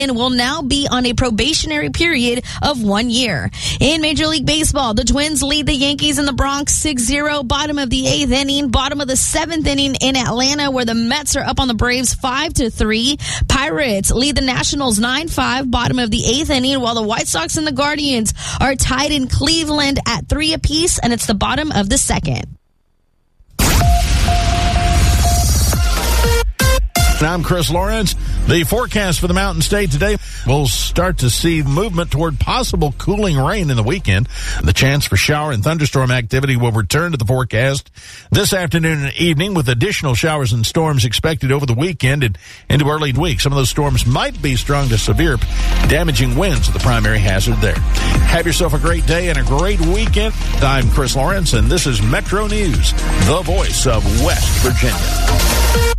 and will now be on a probationary period of 1 year. In Major League Baseball, the Twins lead the Yankees in the Bronx 6-0, bottom of the 8th inning, bottom of the 7th inning in Atlanta, where the Mets are up on the Braves 5-3. Pirates lead the Nationals 9-5, bottom of the 8th inning, while the White Sox and the Guardians are tied in Cleveland at 3 apiece, and it's the bottom of the 2nd. I'm Chris Lawrence. The forecast for the Mountain State today, we'll start to see movement toward possible cooling rain in the weekend. The chance for shower and thunderstorm activity will return to the forecast this afternoon and evening, with additional showers and storms expected over the weekend and into early week. Some of those storms might be strong to severe, damaging winds are the primary hazard there. Have yourself a great day and a great weekend. I'm Chris Lawrence, and this is Metro News, the voice of West Virginia.